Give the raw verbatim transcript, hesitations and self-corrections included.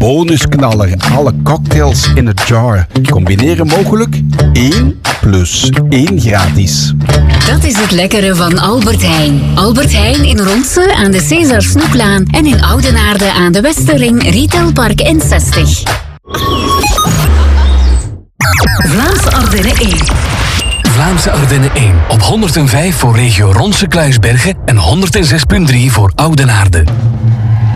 bonusknaller. Alle cocktails in een jar. Combineren mogelijk? één plus één gratis. Dat is het lekkere van Albert Heijn. Albert Heijn in Ronse aan de César Snoeklaan en in Oudenaarde aan de Westerring, Retailpark in zestig. Vlaamse Ardennen één. Vlaamse Ardennen één op honderdvijf voor regio Ronse Kluisbergen en honderdzes komma drie voor Oudenaarde.